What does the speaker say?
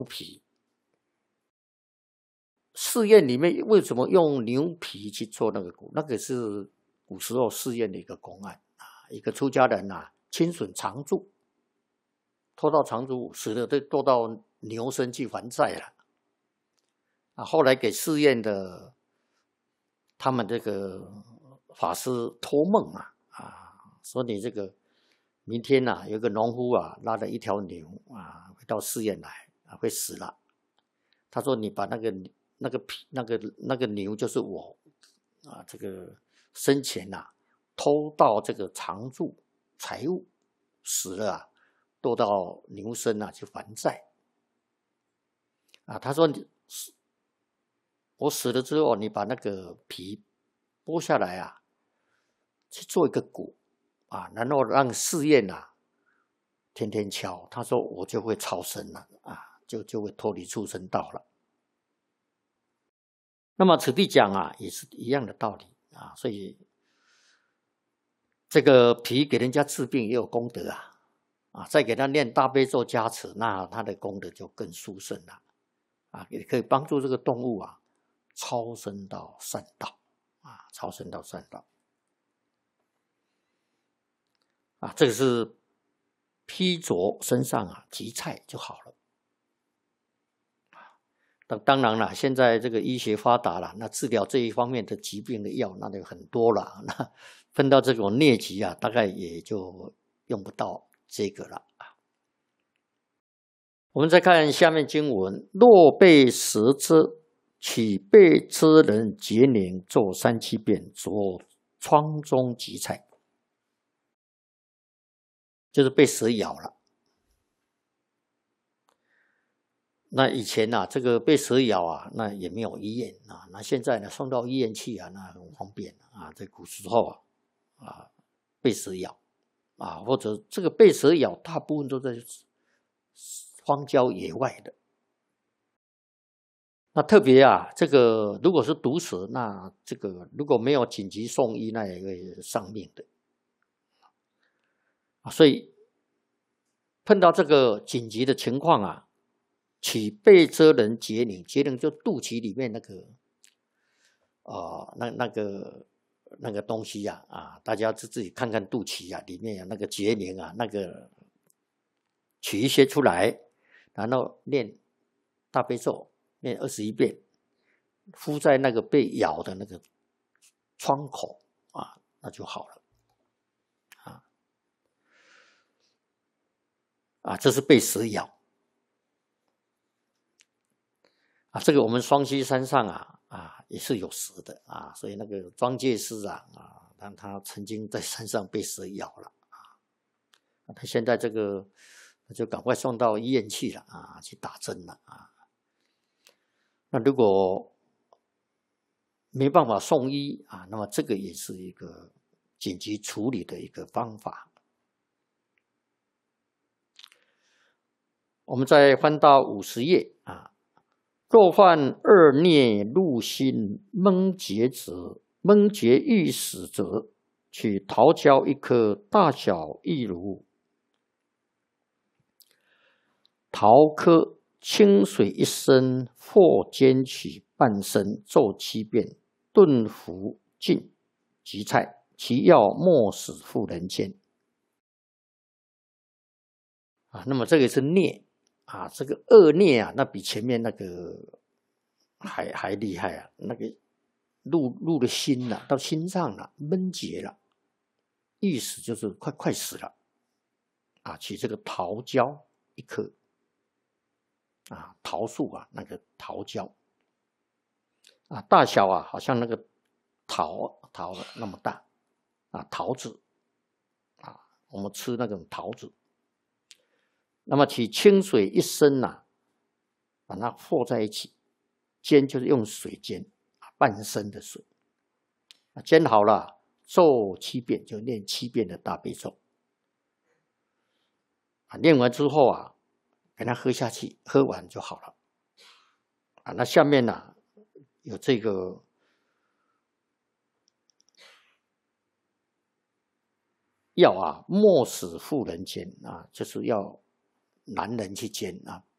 皮。试验里面为什么用牛皮去做那个蛊？那个是古时候试验的一个公案啊，一个出家人啊，亲损长住，偷到长足死了，都到牛身去还债了啊。后来给试验的他们这个法师托梦说你这个明天有个农夫拉了一条牛会到试验来会死了。他说你把那个牛就是我这个生前偷到这个常住财物，死了都到牛身去还债他说我死了之后，你把那个皮剥下来去做一个鼓然后让试验天天敲。他说我就会超生了就会脱离畜生道了。那么此地讲也是一样的道理所以这个皮给人家治病也有功德再给他念大悲咒加持，那他的功德就更殊胜了也可以帮助这个动物超生到善道超生到善道这个是披着身上集菜就好了。当然了，现在这个医学发达了，那治疗这一方面的疾病的药那就很多了，那碰到这种疟疾大概也就用不到这个了我们再看下面经文：若被蛇蛰，取被蛰人结宁做3-7遍，着疮中集菜，就是被蛇咬了。那以前这个被蛇咬那也没有医院那现在呢送到医院去那很方便在古时候被蛇咬或者这个被蛇咬大部分都在荒郊野外的。那特别这个如果是毒蛇，那这个如果没有紧急送医，那也会丧命的所以碰到这个紧急的情况取被蛰人结宁，结宁就肚脐里面那个那个东西大家自己看看肚脐里面有那个结宁那个取一些出来，然后念大悲咒，念21遍，敷在那个被咬的那个窗口那就好了这是被蛇咬这个我们双溪山上也是有蛇的所以那个庄戒师他曾经在山上被蛇咬了他现在这个就赶快送到医院去了去打针了那如果没办法送医那么这个也是一个紧急处理的一个方法。我们再翻到50页若犯恶孽入心，蒙结欲死者，取桃胶1颗，大小亦如桃颗，清水1升，或煎取半升，咒7遍，顿服尽，集菜。其药莫使妇人间那么这个是孽这个恶孽那比前面那个还厉害那个入了心了，到心脏了，闷结了，意思就是快死了取这个桃胶1颗桃树那个桃胶大小好像那个桃那么大桃子我们吃那种桃子。那么取清水1升把它和在一起，煎就是用水煎半升的水煎好了，咒7遍，就念7遍的大悲咒念完之后给它喝下去，喝完就好了那下面有这个药莫使妇人煎就是要男人去煎